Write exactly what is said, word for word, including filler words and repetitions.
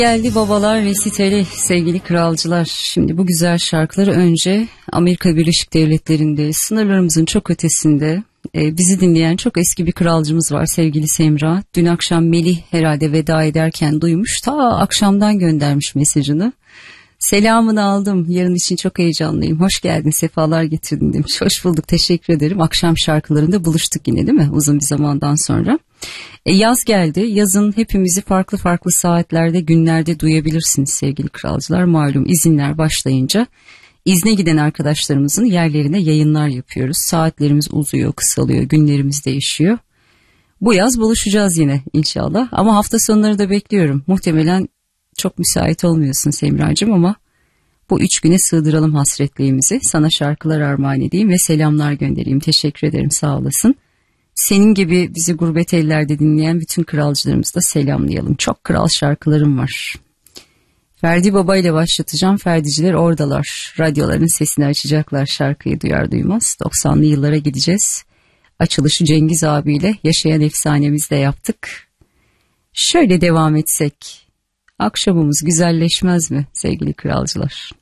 Geldi babalar resitali sevgili kralcılar. Şimdi bu güzel şarkıları önce Amerika Birleşik Devletleri'nde sınırlarımızın çok ötesinde e, bizi dinleyen çok eski bir kralcımız var sevgili Semra. Dün akşam Melih herhalde veda ederken duymuş, ta akşamdan göndermiş mesajını. Selamını aldım, yarın için çok heyecanlıyım, hoş geldin, sefalar getirdin demiş. Hoş bulduk, teşekkür ederim. Akşam şarkılarında buluştuk yine, değil mi, uzun bir zamandan sonra. E, yaz geldi. Yazın hepimizi farklı farklı saatlerde, günlerde duyabilirsiniz sevgili kralcılar. Malum izinler başlayınca izne giden arkadaşlarımızın yerlerine yayınlar yapıyoruz. Saatlerimiz uzuyor, kısalıyor, günlerimiz değişiyor. Bu yaz buluşacağız yine inşallah. Ama hafta sonları da bekliyorum. Muhtemelen çok müsait olmuyorsun Semracığım ama bu üç güne sığdıralım hasretliğimizi. Sana şarkılar armağan edeyim ve selamlar göndereyim. Teşekkür ederim, sağ olasın. Senin gibi bizi gurbet ellerde dinleyen bütün kralcılarımızı da selamlayalım. Çok kral şarkılarım var. Ferdi Baba ile başlatacağım. Ferdiciler oradalar. Radyoların sesini açacaklar şarkıyı duyar duymaz. doksanlı yıllara gideceğiz. Açılışı Cengiz abiyle yaşayan efsanemizle yaptık. Şöyle devam etsek akşamımız güzelleşmez mi sevgili kralcılar?